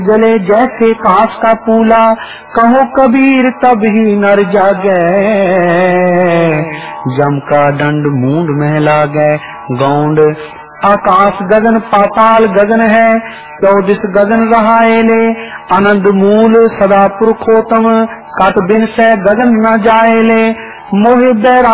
जले जैसे काश का फूला, कहो कबीर तब ही नर जागे। जम का दंड मूंड में लागे, गौंड आकाश गगन पाताल गगन है, 14 गगन रहाएले। आनंद मूल सदा पुरखोत्तम, काट बिन से गगन न जाएले। मोहि बैरा